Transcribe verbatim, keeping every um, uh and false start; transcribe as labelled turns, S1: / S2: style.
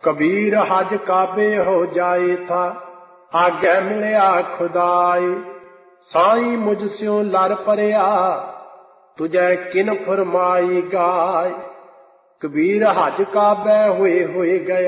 S1: कबीर हज काबे हो जाए था, आगे मिलया खुदाई। साई मुझस्यों लर परया, तुझे किन फरमाई गाय। कबीर हज काबे हुए हुए गया,